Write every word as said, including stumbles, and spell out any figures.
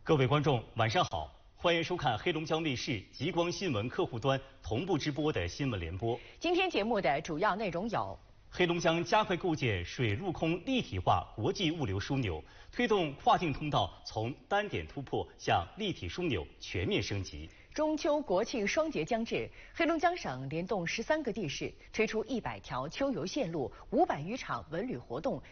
各位观众，晚上好，欢迎收看黑龙江卫视极光新闻客户端同步直播的新闻联播。 今天节目的主要内容有： 黑龙江加快构建水陆空立体化国际物流枢纽，推动跨境通道从单点突破向立体枢纽全面升级。 中秋国庆双节将至，黑龙江省联动十三个地市，推出一百条秋游线路、五百余场文旅活动，